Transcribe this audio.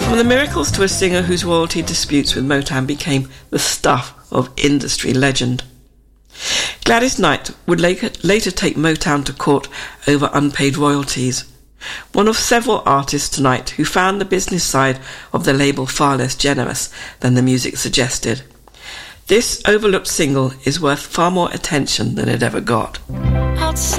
From the miracles to a singer whose royalty disputes with Motown became the stuff of industry legend. Gladys Knight would later take Motown to court over unpaid royalties. One of several artists tonight who found the business side of the label far less generous than the music suggested. This overlooked single is worth far more attention than it ever got.